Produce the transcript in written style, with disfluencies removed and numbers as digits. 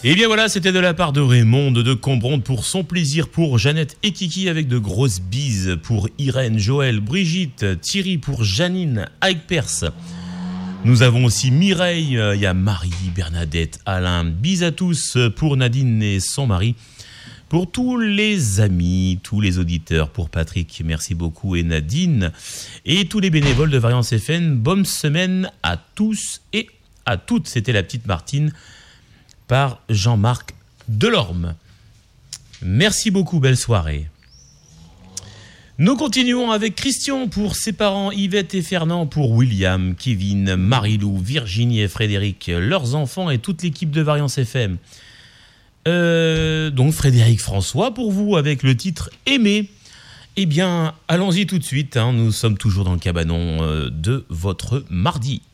Et bien voilà, c'était de la part de Raymond de Combronde pour son plaisir, pour Jeannette et Kiki avec de grosses bises, pour Irène, Joël, Brigitte, Thierry, pour Janine, Ike Perse. Nous avons aussi Mireille, il y a Marie, Bernadette, Alain. Bis à tous pour Nadine et son mari. Pour tous les amis, tous les auditeurs, pour Patrick, merci beaucoup, et Nadine. Et tous les bénévoles de Variance FM, bonne semaine à tous et à toutes. C'était La Petite Martine par Jean-Marc Delorme. Merci beaucoup, belle soirée. Nous continuons avec Christian pour ses parents, Yvette et Fernand, pour William, Kevin, Marie-Lou, Virginie et Frédéric, leurs enfants et toute l'équipe de Variance FM. Donc Frédéric François pour vous avec le titre Aimer. Eh bien, allons-y tout de suite, nous sommes toujours dans le cabanon de votre mardi.